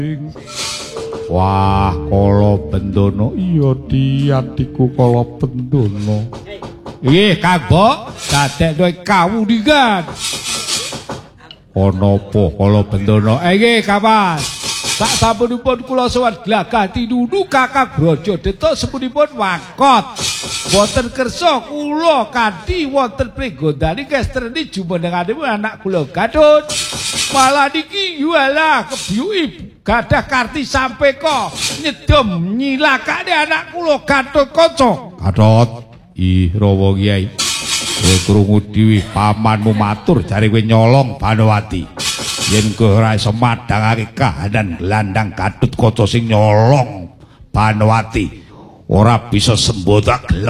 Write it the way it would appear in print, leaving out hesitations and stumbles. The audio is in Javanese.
Wah, Kala Bendana iya diatiku Kala Bendana. Nggih, Kang Bok, dadekno kawuningan. Ana apa Kala Bendana? Nggih, Kapas. Sak sampunipun kula sowan glagah tinudu Kakang Brajadeta sepunipun wakot. Boten kersa kula kanthi wonten pringgondaning kestreni jumenenganipun anak kula Gatut. Malah niki yualah kebyuki gadah karti sampe kok nyedom nyilakane anak kula Gatut kanca. Gatut, ih Rawa Kyai. Kowe krungu dhewe pamanmu matur jare kowe nyolong Banowati. Yen kowe ora iso madhangake kahanan gelandang Gatut kaca sing nyolong Banowati, ora bisa sembodo gelem